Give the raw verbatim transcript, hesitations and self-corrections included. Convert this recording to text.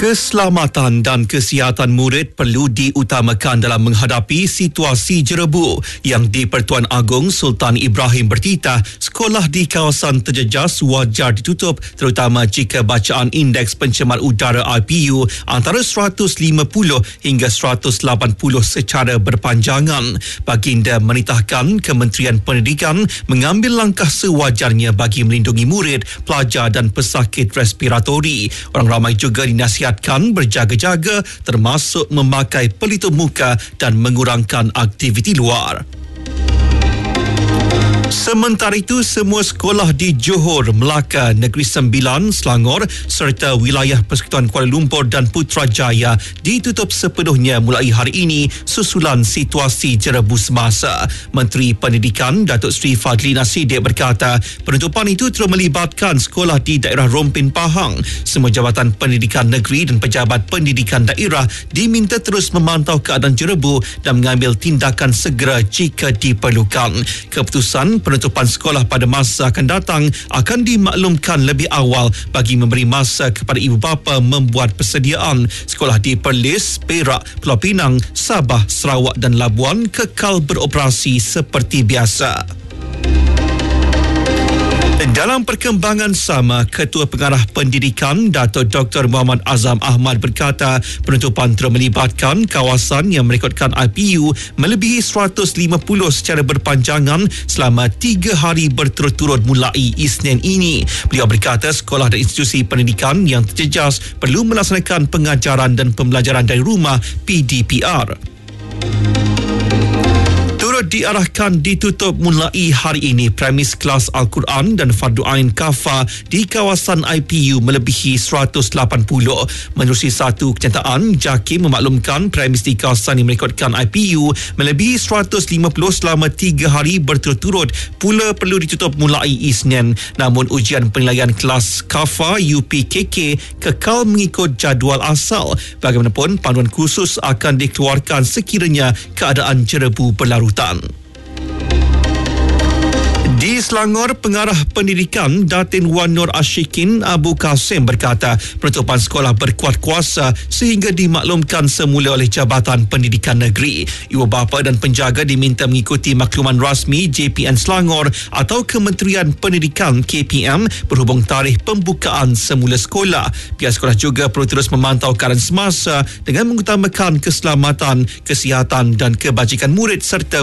Keselamatan dan kesihatan murid perlu diutamakan dalam menghadapi situasi jerebu yang di Pertuan Agong Sultan Ibrahim bertitah sekolah di kawasan terjejas wajar ditutup terutama jika bacaan indeks pencemar udara I P U antara seratus lima puluh hingga seratus lapan puluh secara berpanjangan. Baginda menitahkan Kementerian Pendidikan mengambil langkah sewajarnya bagi melindungi murid, pelajar dan pesakit respiratori. Orang ramai juga dinasihatkan berjaga-jaga termasuk memakai pelitup muka dan mengurangkan aktiviti luar. Sementara itu, semua sekolah di Johor, Melaka, Negeri Sembilan, Selangor serta wilayah Persekutuan Kuala Lumpur dan Putrajaya ditutup sepenuhnya mulai hari ini susulan situasi jerebu semasa. Menteri Pendidikan Datuk Seri Fadlina Siddiq berkata penutupan itu terus melibatkan sekolah di daerah Rompin Pahang. Semua jabatan pendidikan negeri dan pejabat pendidikan daerah diminta terus memantau keadaan jerebu dan mengambil tindakan segera jika diperlukan. Keputusan penutupan sekolah pada masa akan datang akan dimaklumkan lebih awal bagi memberi masa kepada ibu bapa membuat persediaan. Sekolah di Perlis, Perak, Pulau Pinang, Sabah, Sarawak dan Labuan kekal beroperasi seperti biasa. Dalam perkembangan sama, Ketua Pengarah Pendidikan Datuk Doktor Muhammad Azam Ahmad berkata penutupan terus melibatkan kawasan yang merekodkan I P U melebihi seratus lima puluh secara berpanjangan selama tiga hari berturut-turut mulai Isnin ini. Beliau berkata sekolah dan institusi pendidikan yang terjejas perlu melaksanakan pengajaran dan pembelajaran dari rumah P D P R. Turut diarahkan ditutup mulai hari ini premis kelas Al-Quran dan Fardu Ain Kafa di kawasan I P U melebihi seratus lapan puluh. Menerusi satu kenyataan, JAKIM memaklumkan premis di kawasan yang merekodkan I P U melebihi seratus lima puluh selama tiga hari berturut-turut pula perlu ditutup mulai Isnin. Namun ujian penilaian kelas Kafa U P K K kekal mengikut jadual asal. Bagaimanapun, panduan khusus akan dikeluarkan sekiranya keadaan jerebu berlarutan. Di Selangor, Pengarah Pendidikan Datin Wan Nur Ashikin Abu Kasim berkata penutupan sekolah berkuat kuasa sehingga dimaklumkan semula oleh Jabatan Pendidikan Negeri. Ibu bapa dan penjaga diminta mengikuti makluman rasmi J P N Selangor atau Kementerian Pendidikan K P M berhubung tarikh pembukaan semula sekolah. Pihak sekolah juga perlu terus memantau keadaan semasa dengan mengutamakan keselamatan, kesihatan dan kebajikan murid serta